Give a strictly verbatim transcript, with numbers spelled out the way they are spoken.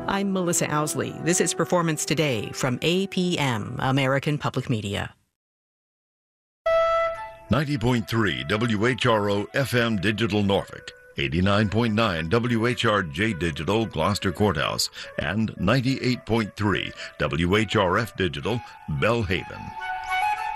I'm Melissa Owsley. This is Performance Today from A P M, American Public Media. ninety point three W H R O F M Digital Norfolk, eighty-nine point nine W H R J Digital Gloucester Courthouse, and ninety-eight point three W H R F Digital Belhaven.